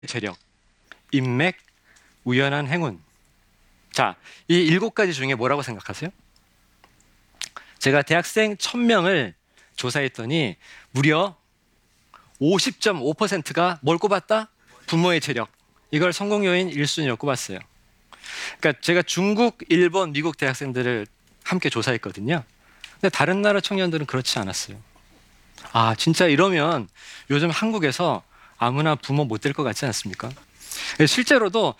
재력, 인맥, 우연한 행운. 자, 이 7가지 중에 뭐라고 생각하세요? 제가 대학생 1000명을 조사했더니 무려 50.5%가 뭘 꼽았다? 부모의 재력. 이걸 성공 요인 1순위로 꼽았어요. 그러니까 제가 중국, 일본, 미국 대학생들을 함께 조사했거든요. 근데 다른 나라 청년들은 그렇지 않았어요. 아, 진짜 이러면 요즘 한국에서 아무나 부모 못 될 것 같지 않습니까? 실제로도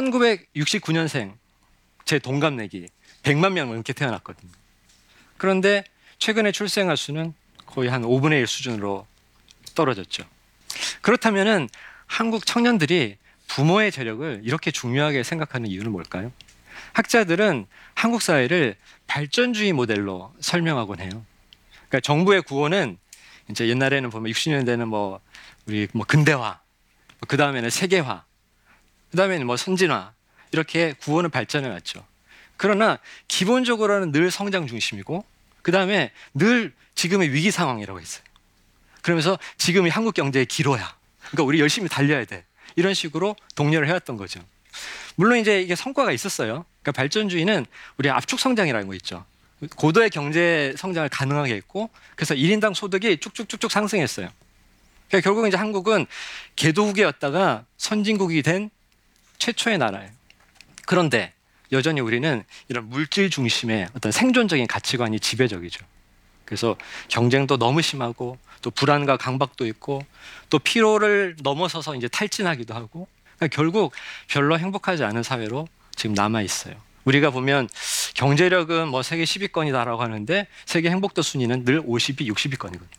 1969년생 제 동갑내기 100만 명 넘게 태어났거든요. 그런데 최근에 출생아 수는 거의 한 5분의 1 수준으로 떨어졌죠. 그렇다면은 한국 청년들이 부모의 재력을 이렇게 중요하게 생각하는 이유는 뭘까요? 학자들은 한국 사회를 발전주의 모델로 설명하곤 해요. 그러니까 정부의 구호는 이제 옛날에는 보면 60년대는 우리 근대화, 그 다음에는 세계화, 그 다음에는 선진화 이렇게 구호는 발전해 왔죠. 그러나 기본적으로는 늘 성장 중심이고 그 다음에 늘 지금의 위기 상황이라고 했어요. 그러면서 지금이 한국 경제의 기로야. 그러니까 우리 열심히 달려야 돼. 이런 식으로 독려를 해왔던 거죠. 물론 이제 이게 성과가 있었어요. 그러니까 발전주의는 우리 압축 성장이라는 거 있죠. 고도의 경제 성장을 가능하게 했고 그래서 1인당 소득이 쭉쭉쭉쭉 상승했어요. 그러니까 결국 이제 한국은 개도국이었다가 선진국이 된 최초의 나라예요. 그런데 여전히 우리는 이런 물질 중심의 어떤 생존적인 가치관이 지배적이죠. 그래서 경쟁도 너무 심하고 또 불안과 강박도 있고 또 피로를 넘어서서 이제 탈진하기도 하고 그러니까 결국 별로 행복하지 않은 사회로 지금 남아 있어요. 우리가 보면 경제력은 세계 10위권이다라고 하는데 세계 행복도 순위는 늘 50위, 60위권이거든요.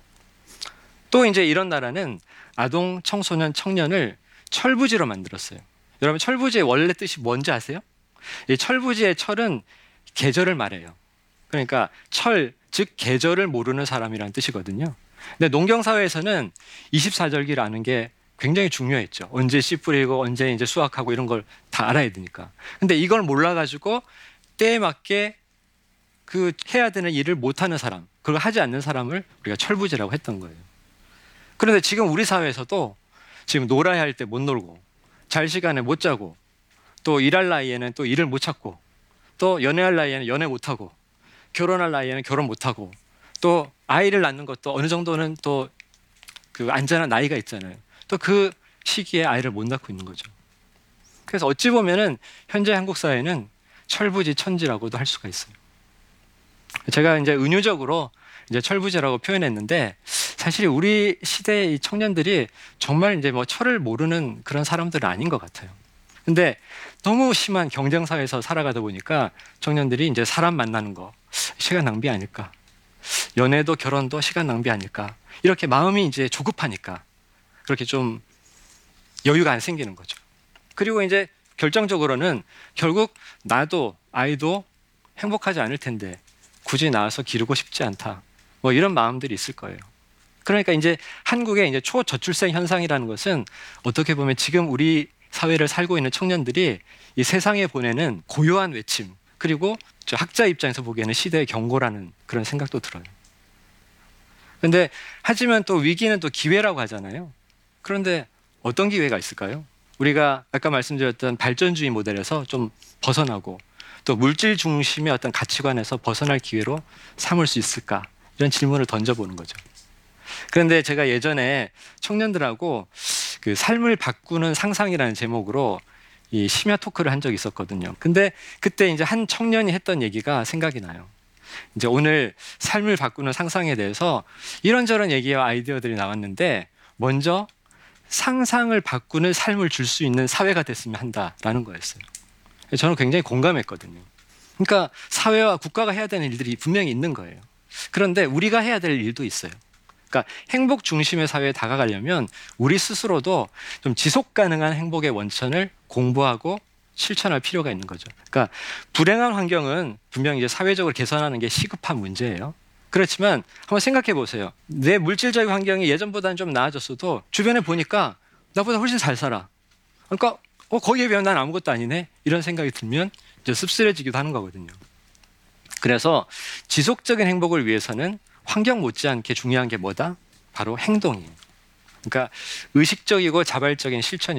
또 이제 이런 나라는 아동, 청소년, 청년을 철부지로 만들었어요. 여러분 철부지의 원래 뜻이 뭔지 아세요? 이 철부지의 철은 계절을 말해요. 그러니까 철, 즉 계절을 모르는 사람이라는 뜻이거든요. 근데 농경사회에서는 24절기를 아는 게 굉장히 중요했죠. 언제 씨 뿌리고 언제 이제 수확하고 이런 걸 다 알아야 되니까. 근데 이걸 몰라가지고 때에 맞게 그 해야 되는 일을 못하는 사람, 그걸 하지 않는 사람을 우리가 철부지라고 했던 거예요. 그런데 지금 우리 사회에서도 지금 놀아야 할 때 못 놀고 잘 시간에 못 자고 또 일할 나이에는 또 일을 못 찾고 또 연애할 나이에는 연애 못 하고 결혼할 나이에는 결혼 못 하고 또 아이를 낳는 것도 어느 정도는 또 그 안전한 나이가 있잖아요. 또 그 시기에 아이를 못 낳고 있는 거죠. 그래서 어찌 보면은 현재 한국 사회는 철부지 천지라고도 할 수가 있어요. 제가 이제 은유적으로 이제 철부지라고 표현했는데 사실 우리 시대의 청년들이 정말 이제 철을 모르는 그런 사람들은 아닌 것 같아요. 근데 너무 심한 경쟁 사회에서 살아가다 보니까 청년들이 이제 사람 만나는 거 시간 낭비 아닐까? 연애도 결혼도 시간 낭비 아닐까? 이렇게 마음이 이제 조급하니까 그렇게 좀 여유가 안 생기는 거죠. 그리고 이제 결정적으로는 결국 나도 아이도 행복하지 않을 텐데 굳이 낳아서 기르고 싶지 않다. 이런 마음들이 있을 거예요. 그러니까 이제 한국의 이제 초저출생 현상이라는 것은 어떻게 보면 지금 우리 사회를 살고 있는 청년들이 이 세상에 보내는 고요한 외침, 그리고 저 학자 입장에서 보기에는 시대의 경고라는 그런 생각도 들어요. 근데 하지만 또 위기는 또 기회라고 하잖아요. 그런데 어떤 기회가 있을까요? 우리가 아까 말씀드렸던 발전주의 모델에서 좀 벗어나고 또 물질 중심의 어떤 가치관에서 벗어날 기회로 삼을 수 있을까? 이런 질문을 던져보는 거죠. 그런데 제가 예전에 청년들하고 그 삶을 바꾸는 상상이라는 제목으로 이 심야 토크를 한 적이 있었거든요. 근데 그때 이제 한 청년이 했던 얘기가 생각이 나요. 이제 오늘 삶을 바꾸는 상상에 대해서 이런저런 얘기와 아이디어들이 나왔는데 먼저 상상을 바꾸는 삶을 줄 수 있는 사회가 됐으면 한다라는 거였어요. 저는 굉장히 공감했거든요. 그러니까 사회와 국가가 해야 되는 일들이 분명히 있는 거예요. 그런데 우리가 해야 될 일도 있어요. 그러니까 행복 중심의 사회에 다가가려면 우리 스스로도 좀 지속 가능한 행복의 원천을 공부하고 실천할 필요가 있는 거죠. 그러니까 불행한 환경은 분명히 이제 사회적으로 개선하는 게 시급한 문제예요. 그렇지만 한번 생각해 보세요. 내 물질적 환경이 예전보다는 좀 나아졌어도 주변에 보니까 나보다 훨씬 잘 살아. 그러니까 거기에 비하면 난 아무것도 아니네. 이런 생각이 들면 이제 씁쓸해지기도 하는 거거든요. 그래서 지속적인 행복을 위해서는 환경 못지않게 중요한 게 뭐다? 바로 행동이에요. 그러니까 의식적이고 자발적인 실천이